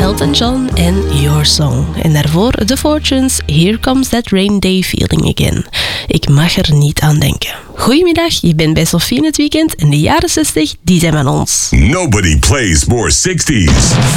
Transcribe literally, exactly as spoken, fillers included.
Elton John en Your Song. En daarvoor The Fortunes, Here Comes That Rain Day Feeling Again. Ik mag er niet aan denken. Goedemiddag, je bent bij Sophie in het weekend en de jaren zestig, die zijn van ons. Nobody plays more sixties.